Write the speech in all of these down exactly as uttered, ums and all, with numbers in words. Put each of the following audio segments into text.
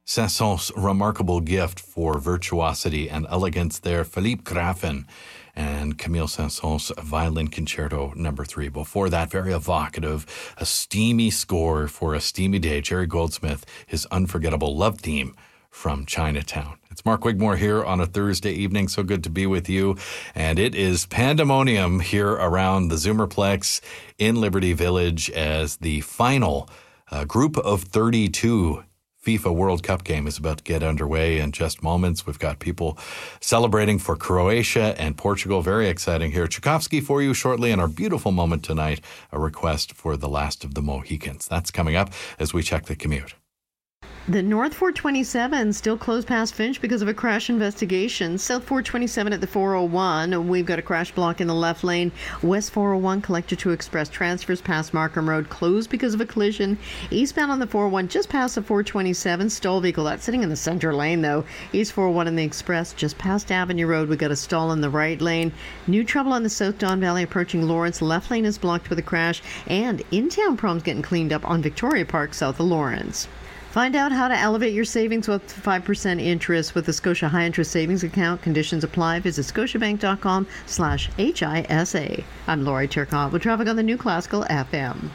Saint-Saëns' remarkable gift for virtuosity and elegance there, Philippe Graffin and Camille Saint-Saëns' Violin Concerto number three. Before that, very evocative, a steamy score for a steamy day, Jerry Goldsmith, his unforgettable love theme from Chinatown. It's Mark Wigmore here on a Thursday evening. So good to be with you. And it is pandemonium here around the Zoomerplex in Liberty Village as the final uh, group of thirty-two FIFA World Cup game is about to get underway in just moments. We've got people celebrating for Croatia and Portugal. Very exciting here. Tchaikovsky for you shortly, and our beautiful moment tonight, a request for The Last of the Mohicans. That's coming up as we check the commute. The North four twenty-seven still closed past Finch because of a crash investigation. South four twenty-seven at the four oh one. We've got a crash block in the left lane. West four oh one Collector to Express transfers past Markham Road closed because of a collision. Eastbound on the four oh one just past the four twenty-seven. Stall vehicle that's sitting in the center lane though. East four oh one in the Express just past Avenue Road. We got a stall in the right lane. New trouble on the South Don Valley approaching Lawrence. Left lane is blocked with a crash. And in-town problems getting cleaned up on Victoria Park south of Lawrence. Find out how to elevate your savings with five percent interest with the Scotia High Interest Savings Account. Conditions apply. Visit scotiabank.com slash HISA. I'm Lori Turcotte with traffic on the New Classical F M.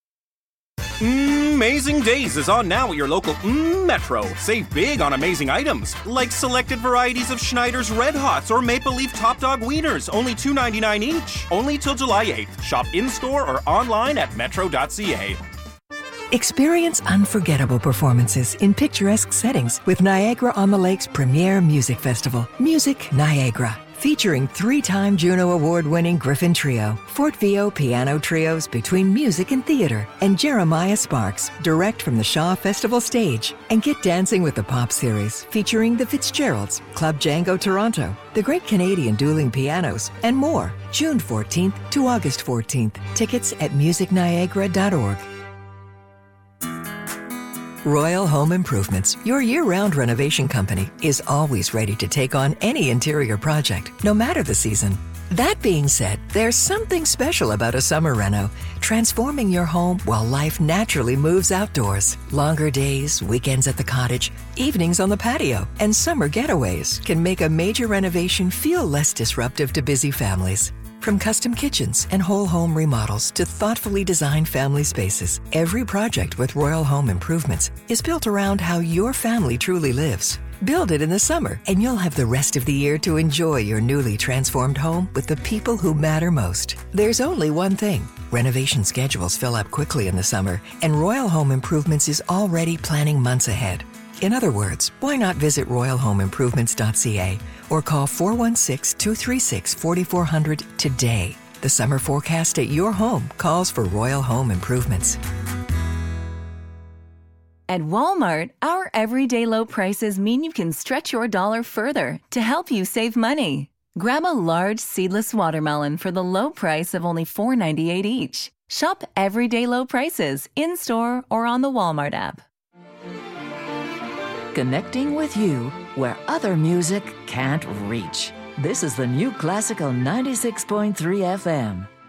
Amazing Days is on now at your local mm, Metro. Save big on amazing items, like selected varieties of Schneider's Red Hots or Maple Leaf Top Dog Wieners, only two ninety-nine each. Only till July eighth. Shop in-store or online at metro dot c a. Experience unforgettable performances in picturesque settings with Niagara-on-the-Lake's premier music festival, Music Niagara. Featuring three-time Juno Award-winning Griffin Trio, Fort Vio piano trios between music and theater, and Jeremiah Sparks, direct from the Shaw Festival stage. And get dancing with the Pop series, featuring the Fitzgeralds, Club Django Toronto, the Great Canadian Dueling Pianos, and more. June fourteenth to August fourteenth. Tickets at music niagara dot org. Royal Home Improvements, your year-round renovation company, is always ready to take on any interior project, no matter the season. That being said, there's something special about a summer reno, transforming your home while life naturally moves outdoors. Longer days, weekends at the cottage, evenings on the patio, and summer getaways can make a major renovation feel less disruptive to busy families. From custom kitchens and whole home remodels to thoughtfully designed family spaces, every project with Royal Home Improvements is built around how your family truly lives. Build it in the summer, and you'll have the rest of the year to enjoy your newly transformed home with the people who matter most. There's only one thing. Renovation schedules fill up quickly in the summer, and Royal Home Improvements is already planning months ahead. In other words, why not visit royal home improvements dot c a or call four one six, two three six, four four zero zero today. The summer forecast at your home calls for Royal Home Improvements. At Walmart, our everyday low prices mean you can stretch your dollar further to help you save money. Grab a large seedless watermelon for the low price of only four ninety-eight each. Shop everyday low prices in-store or on the Walmart app. Connecting with you where other music can't reach. This is the New Classical ninety-six point three F M.